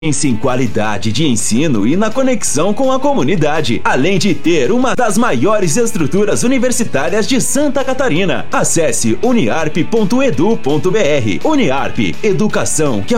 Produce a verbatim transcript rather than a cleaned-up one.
em qualidade de ensino e na conexão com a comunidade, além de ter uma das maiores estruturas universitárias de Santa Catarina. Acesse uniarp ponto edu ponto br. Uniarp, educação que